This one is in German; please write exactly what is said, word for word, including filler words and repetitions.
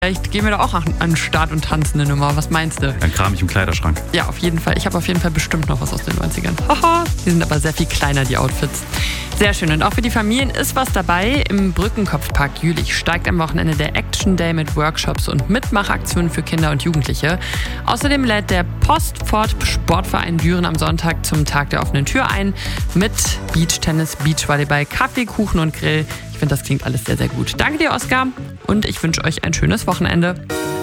Vielleicht gehen wir da auch an den Start und tanzen eine Nummer. Was meinst du? Dann kram ich im Kleiderschrank. Ja, auf jeden Fall. Ich habe auf jeden Fall bestimmt noch was aus den neunzigern. Haha, die sind aber sehr viel kleiner, die Outfits. Sehr schön. Und auch für die Familien ist was dabei. Im Brückenkopfpark Jülich steigt am Wochenende der Action Day mit Workshops und Mitmachaktionen für Kinder und Jugendliche. Außerdem lädt der Postfort Sportverein Düren am Sonntag zum Tag der offenen Tür ein mit Beachtennis, Beachvolleyball, Kaffee, Kuchen und Grill. Ich finde, das klingt alles sehr, sehr gut. Danke dir, Oskar. Und ich wünsche euch ein schönes Wochenende.